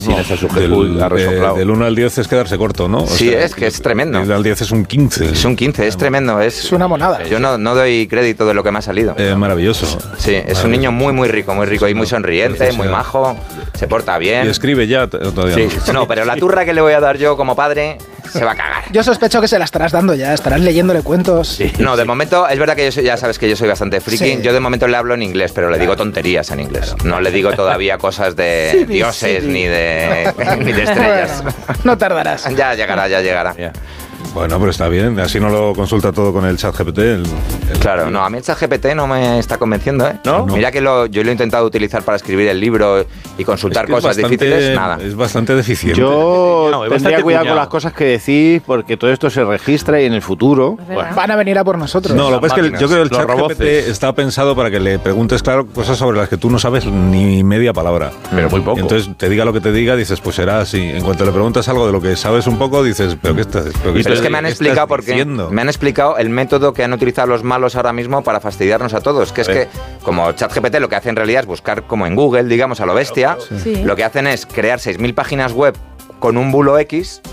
Sin ese sujeto del 1 al 10 es quedarse corto, ¿no? Sí, es que es tremendo. Del 1 al 10 es un 15. Es un 15, es tremendo. Es una monada. Yo no doy crédito de lo que me ha salido. Maravilloso. Sí, es un niño muy rico y muy sonriente, muy majo, se porta bien. ¿Y escribe ya todavía? Sí. No, pero la turra que le voy a dar yo como padre se va a cagar. Yo sospecho que se la estarás dando ya, estarás leyéndole cuentos. Sí. No, de momento, es verdad que ya sabes que yo soy bastante friki. Sí. Yo de momento le hablo en inglés, pero le digo tonterías en inglés. No le digo todavía cosas de dioses ni de estrellas. Bueno, no tardarás. Ya llegará. Yeah. Bueno, pero está bien, así no lo consulta todo con el ChatGPT. Claro, no, a mí el ChatGPT no me está convenciendo, ¿eh? ¿No? Mira que yo lo he intentado utilizar para escribir el libro y consultar cosas difíciles, nada. Es bastante deficiente. Yo tendría cuidado con las cosas que decís, porque todo esto se registra y en el futuro van a venir a por nosotros. No, lo que pasa es que yo creo que el ChatGPT está pensado para que le preguntes, claro, cosas sobre las que tú no sabes ni media palabra. Pero muy poco. Entonces, te diga lo que te diga, dices, pues será así. En cuanto le preguntas algo de lo que sabes un poco, dices, ¿pero qué estás? Pero es que me han explicado el método que han utilizado los malos ahora mismo para fastidiarnos a todos, que es que como ChatGPT lo que hace en realidad es buscar como en Google, digamos, a lo bestia, lo que hacen es crear 6.000 páginas web con un bulo X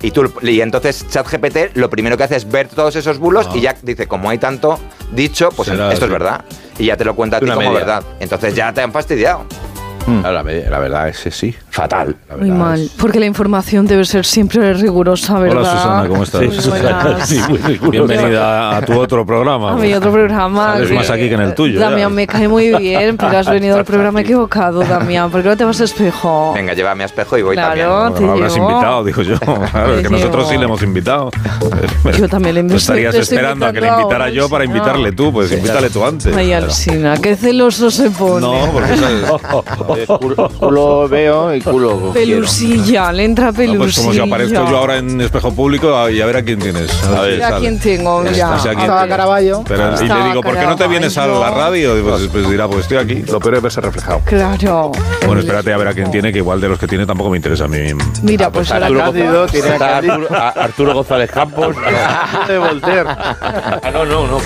y entonces ChatGPT lo primero que hace es ver todos esos bulos y ya dice, como hay tanto dicho, pues esto es verdad, y ya te lo cuenta a ti como verdad. Entonces ya te han fastidiado. La verdad es que sí. Fatal. Muy mal, porque la información debe ser siempre rigurosa, ¿verdad? Hola Susana, ¿cómo estás? Sí, bienvenida a tu otro programa. A mi otro programa. Es más aquí que en el tuyo. Damián, me cae muy bien, pero has venido al programa equivocado, Damián. ¿Por qué no te vas a Espejo? Venga, llévame a Espejo y voy también. Bueno, habrás invitado, digo yo. Claro, que nosotros sí le hemos invitado. Yo también le invité. Estarías esperando a que le invitara yo para invitarle tú, pues invítale tú antes. Ay, Alsina, qué celoso se pone. No, porque culo veo y culo pelusilla, le entra pelusilla. No, pues como si aparezco yo ahora en Espejo Público y a ver a quién tienes. A quién tengo, ya. Estaba Caraballo. Y le digo, ¿por qué no te vienes a la radio? Pues dirá, pues estoy aquí. Lo peor es verse reflejado. Claro. Bueno, espérate a ver a quién tiene, que igual de los que tiene tampoco me interesa a mí. Mira, pues Arturo Cándido tiene a Arturo González Campos de Voltaire. No,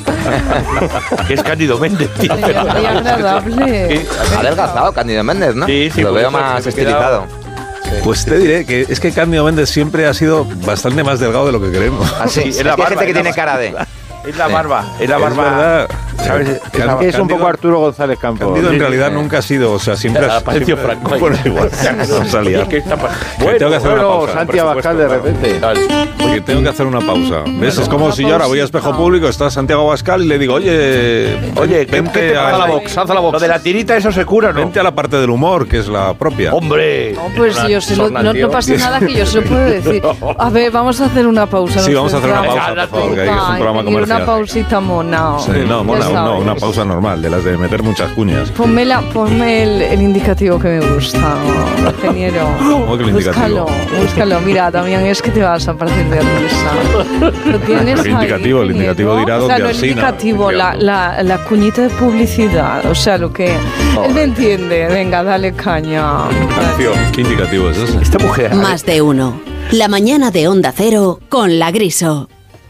que es Cándido Méndez, tío. Muy agradable. Adelgazado Cándido Méndez, ¿no? Sí, lo veo más estilizado. Pues te diré que es que Cándido Méndez siempre ha sido bastante más delgado de lo que creemos. Así, es la gente que tiene cara de... Es la barba, es la barba. Verdad. ¿Sabes? Es un poco Arturo González Campos. Cándido en realidad nunca ha sido, o sea, siempre ha sido Franco. Bueno, igual. No salía. Tengo que hacer una pausa. Santiago Abascal de repente. Porque tengo que hacer una pausa. ¿Ves? Es como si yo ahora voy a Espejo Público, está Santiago Abascal y le digo, oye, vente a la box, haz la box. Lo de la tirita, eso se cura, ¿no? Vente a la parte del humor, que es la propia. ¡Hombre! No, pues yo sé, no pasa nada que yo se lo puedo decir. A ver, vamos a hacer una pausa. Sí, vamos a hacer una pausa, por favor, que ahí es un programa comercial. Una pausita mona. Sí, no, mona, no, una pausa normal, de las de meter muchas cuñas. Ponme el indicativo que me gusta, ingeniero. ¿Cómo que el indicativo? Búscalo. Mira, también es que te vas a partir de risa. Lo tienes el indicativo, ahí, el indicativo dirá dónde el indicativo, la cuñita de publicidad, o sea, lo que... Él me entiende. Venga, dale caña. ¿Qué indicativo es ese? Esta mujer. Más de uno. La mañana de Onda Cero con La Griso.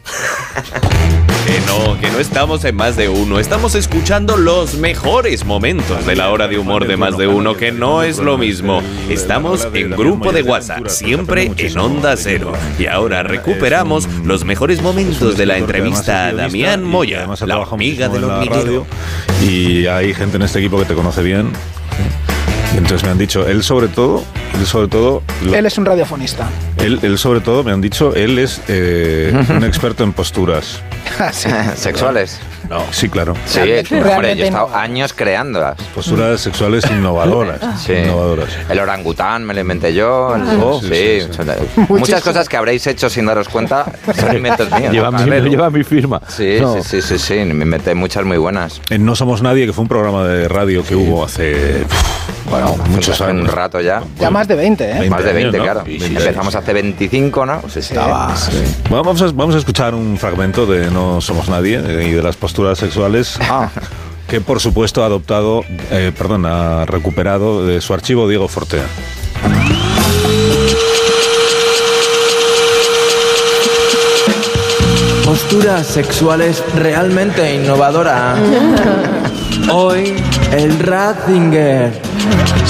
Que no estamos en Más de Uno. Estamos escuchando los mejores momentos de la hora de humor de Más de Uno, que no es lo mismo. Estamos en grupo de WhatsApp, siempre en Onda Cero. Y ahora recuperamos los mejores momentos de la entrevista a Damián Moya, la hormiga del hormiguero. Y hay gente en este equipo que te conoce bien. Y entonces me han dicho, él sobre todo... Él es un radiofonista. Él sobre todo, me han dicho, él es un experto en posturas. ¿Sexuales? No. Sí, claro. Sí, hombre, yo he estado años creándolas. Posturas sexuales innovadoras. Sí. Innovadoras. El orangután me lo inventé yo. Sí. Muchas cosas que habréis hecho sin daros cuenta son inventos míos. Lleva mi firma. Sí. Me inventé muchas muy buenas. En No Somos Nadie, que fue un programa de radio que hubo hace... muchos años. Un rato ya. Ya más de 20, ¿eh? Más de 20, ¿no? claro. 20 empezamos hace 25, ¿no? Pues estaba... Sí. Bueno, vamos a escuchar un fragmento de No Somos Nadie y de las posturas sexuales que, por supuesto, ha recuperado de su archivo Diego Fortea. Posturas sexuales realmente innovadoras. Hoy, el Ratzinger.